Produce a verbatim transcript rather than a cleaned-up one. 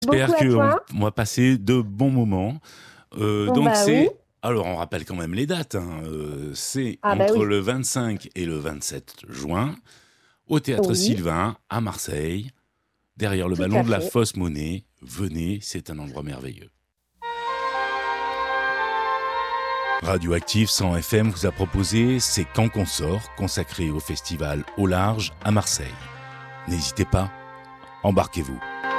J'espère Beaucoup à qu'on toi. va passer de bons moments. Euh, Bon, donc bah oui. c'est... Alors on rappelle quand même les dates. Hein. Euh, c'est Ah bah entre oui. le vingt-cinq et le vingt-sept juin, au Théâtre Oui, Sylvain, à Marseille, derrière le tout ballon à de la fait. Fausse Monnaie. Venez, c'est un endroit merveilleux. Radioactive cent F M vous a proposé C'est quand qu'on sort, consacré au festival Au Large à Marseille. N'hésitez pas, embarquez-vous.